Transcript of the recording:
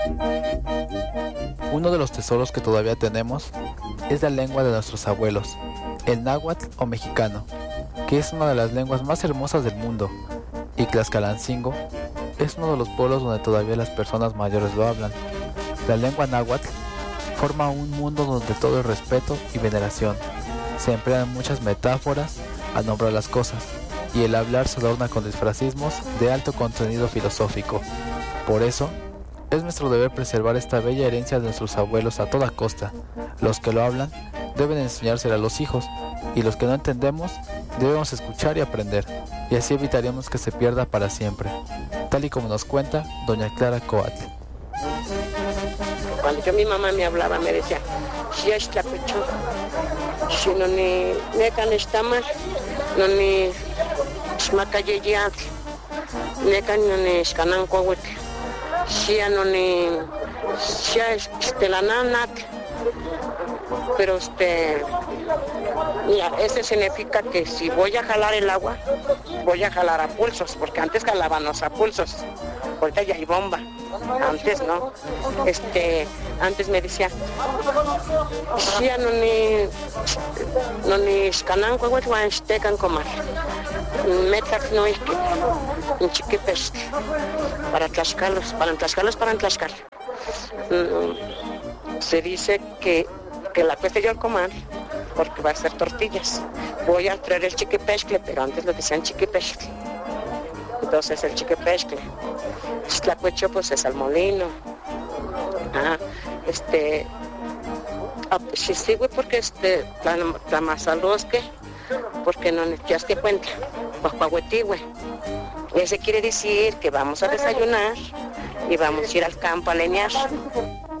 Uno de los tesoros que todavía tenemos es la lengua de nuestros abuelos, el náhuatl o mexicano, que es una de las lenguas más hermosas del mundo, y Tlaxcalancingo es uno de los pueblos donde todavía las personas mayores lo hablan. La lengua náhuatl forma un mundo donde todo es respeto y veneración. Se emplean muchas metáforas al nombrar las cosas, y el hablar se adorna con disfrazismos de alto contenido filosófico. Por eso, es nuestro deber preservar esta bella herencia de nuestros abuelos a toda costa. Los que lo hablan deben enseñársela a los hijos, y los que no entendemos debemos escuchar y aprender, y así evitaremos que se pierda para siempre, tal y como nos cuenta doña Clara Coatl. Cuando mi mamá me hablaba, me decía, si es la pecho, si no ni necan estamos, no ni smacayeyeat, necan no ni escanancohuet, si no ni si es la nanat, pero mira, eso significa que si voy a jalar el agua, voy a jalar a pulsos, porque antes jalábamos a pulsos, ahorita ya hay bomba, antes no, antes me decía, si no ni escanan cuando van estecan comer, metak no es que un chiquipes para Tlaxcala. Se dice que la cuesta yo al comer porque va a ser tortillas. Voy a traer el chiquipescle, pero antes lo decían chiquipescle. Entonces el chiquipescle. Tlacuecho pues es al molino. Si sigo porque la masalosque, porque no ya te cuenta, papahuetigüe. Ese quiere decir que vamos a desayunar y vamos a ir al campo a leñar.